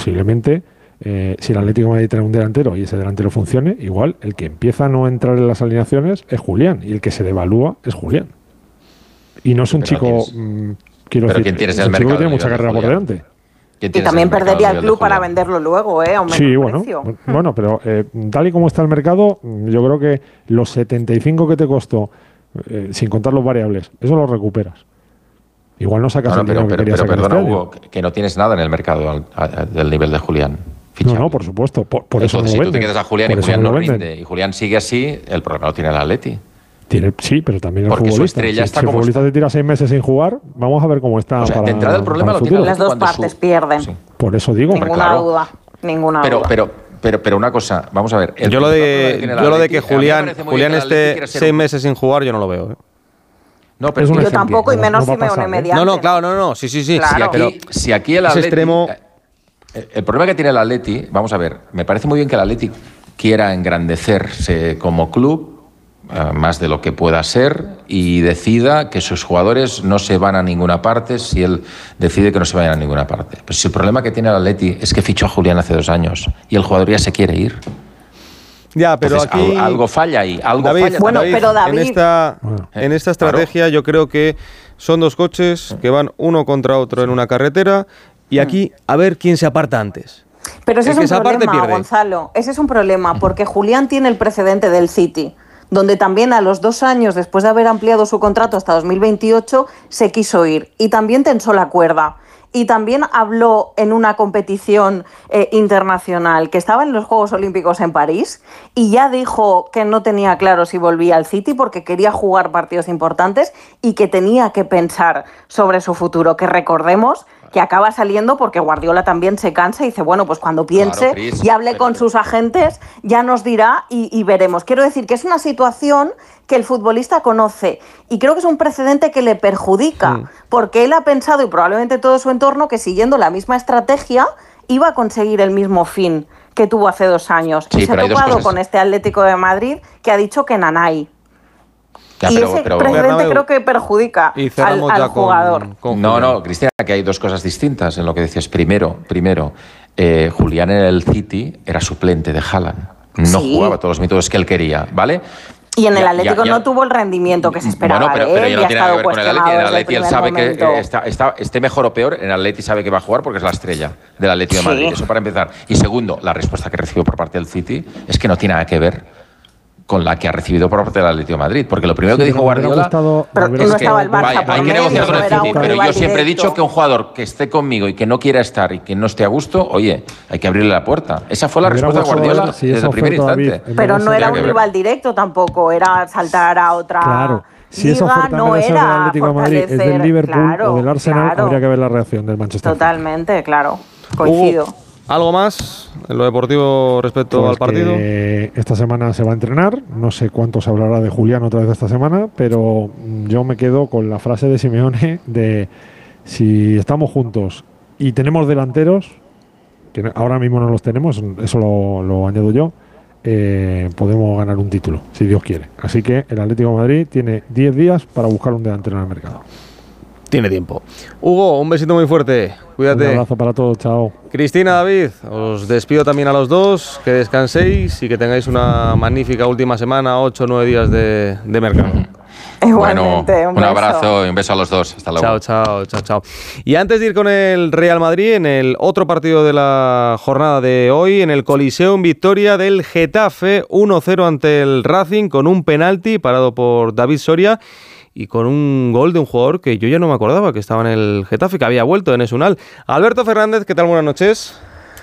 posiblemente, si el Atlético de Madrid tiene un delantero y ese delantero funcione, igual el que empieza a no entrar en las alineaciones es Julián, y el que se devalúa es Julián. Y no es un chico, quiero decir, es un chico que tiene mucha carrera por delante. Y también perdería el club para venderlo luego, a un menor precio. Bueno, pero tal y como está el mercado, yo creo que los 75 que te costó, sin contar los variables, eso lo recuperas. Igual no sacas el dinero que querías sacar. Pero perdona, Hugo, que no tienes nada en el mercado del nivel de Julián. Fichable. No, por supuesto. Por eso no lo venden. Si tú te quedas a Julián y Julián no rinde, y Julián sigue así, el problema lo tiene el Atleti. Sí, pero también el futbolista. Si el futbolista te tira 6 meses sin jugar, vamos a ver cómo está. O sea, de entrada el problema lo tiene las dos partes pierden. Sí. Por eso digo. Ninguna duda. Pero una cosa, vamos a ver. Yo lo de que Julián esté 6 meses sin jugar, yo no lo veo. No, pero yo tampoco, y menos Simeone mediante. No, claro, no. Sí. Claro. Si aquí el Atleti, extremo... El problema que tiene el Atleti, vamos a ver, me parece muy bien que el Atleti quiera engrandecerse como club, más de lo que pueda ser, y decida que sus jugadores no se van a ninguna parte si él decide que no se vayan a ninguna parte. Pero si el problema que tiene el Atleti es que fichó a Julián hace 2 años y el jugador ya se quiere ir. Ya, pero entonces, aquí algo falla ahí. David, en esta estrategia yo creo que son 2 coches que van uno contra otro en una carretera, y aquí a ver quién se aparta antes. Pero ese es un problema, Gonzalo. Ese es un problema, porque Julián tiene el precedente del City, donde también a los 2 años, después de haber ampliado su contrato hasta 2028, se quiso ir. Y también tensó la cuerda. Y también habló en una competición internacional que estaba en los Juegos Olímpicos en París, y ya dijo que no tenía claro si volvía al City porque quería jugar partidos importantes y que tenía que pensar sobre su futuro, que recordemos que acaba saliendo porque Guardiola también se cansa y dice, bueno, pues cuando piense y hable con sus agentes ya nos dirá y veremos. Quiero decir que es una situación que el futbolista conoce, y creo que es un precedente que le perjudica, porque él ha pensado, y probablemente todo su entorno, que siguiendo la misma estrategia iba a conseguir el mismo fin que tuvo hace 2 años. Sí, y se ha topado con este Atlético de Madrid que ha dicho que nanay. Ya, ese precedente creo que perjudica al jugador. No, Cristina, que hay 2 cosas distintas en lo que decías. Primero, Julián en el City era suplente de Haaland. No jugaba todos los minutos que él quería, ¿vale? Y en el Atlético no tuvo el rendimiento que se esperaba. Bueno, pero ya no tiene nada que ver con el Atleti. En el Atleti él sabe que esté mejor o peor, en el Atleti sabe que va a jugar porque es la estrella del Atlético de Madrid. Eso para empezar. Y segundo, la respuesta que recibió por parte del City es que no tiene nada que ver con la que ha recibido por parte del Atlético de Madrid. Porque lo primero que dijo Guardiola es que hay que negociar con el City. Pero yo siempre he dicho que un jugador que esté conmigo y que no quiera estar y que no esté a gusto, oye, hay que abrirle la puerta. Esa fue la respuesta de Guardiola desde el primer instante. Pero no era un rival directo tampoco, era saltar a otra... Claro. Si esa oferta no era del Atlético de Madrid, es del Liverpool o del Arsenal, habría que ver la reacción del Manchester. Totalmente, claro. Coincido. ¿Algo más en lo deportivo respecto al partido? Esta semana se va a entrenar. No sé cuánto se hablará de Julián otra vez esta semana, pero yo me quedo con la frase de Simeone de si estamos juntos y tenemos delanteros, que ahora mismo no los tenemos, eso lo añado yo, podemos ganar un título, si Dios quiere. Así que el Atlético de Madrid tiene 10 días para buscar un delantero en el mercado. Tiene tiempo. Hugo, un besito muy fuerte. Cuídate. Un abrazo para todos. Chao. Cristina, David, os despido también a los 2. Que descanséis y que tengáis una magnífica última semana, 8 o 9 días de mercado. Igualmente, un abrazo y un beso a los 2. Hasta luego. Chao. Y antes de ir con el Real Madrid, en el otro partido de la jornada de hoy, en el Coliseum, victoria del Getafe 1-0 ante el Racing con un penalti parado por David Soria y con un gol de un jugador que yo ya no me acordaba que estaba en el Getafe, que había vuelto en Esunal. Alberto Fernández, ¿qué tal? Buenas noches.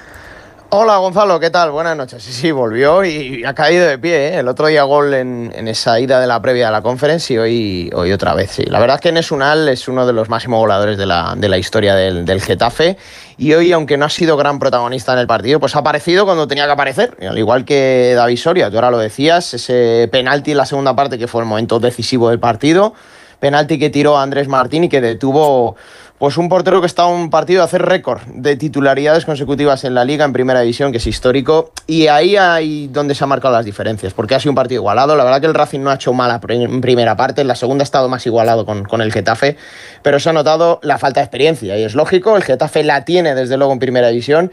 Hola Gonzalo, ¿qué tal? Buenas noches. Sí, volvió y ha caído de pie, ¿eh? El otro día gol en esa ida de la previa de la Conference y hoy otra vez, sí. La verdad es que Nesunal es uno de los máximos goleadores de la historia del Getafe, y hoy, aunque no ha sido gran protagonista en el partido, pues ha aparecido cuando tenía que aparecer, al igual que David Soria. Tú ahora lo decías, ese penalti en la segunda parte que fue el momento decisivo del partido, penalti que tiró Andrés Martín y que detuvo pues un portero que está a un partido de hacer récord de titularidades consecutivas en la Liga, en Primera División, que es histórico, y ahí hay donde se han marcado las diferencias, porque ha sido un partido igualado. La verdad que el Racing no ha hecho mala en primera parte, en la segunda ha estado más igualado con el Getafe, pero se ha notado la falta de experiencia, y es lógico, el Getafe la tiene desde luego en Primera División,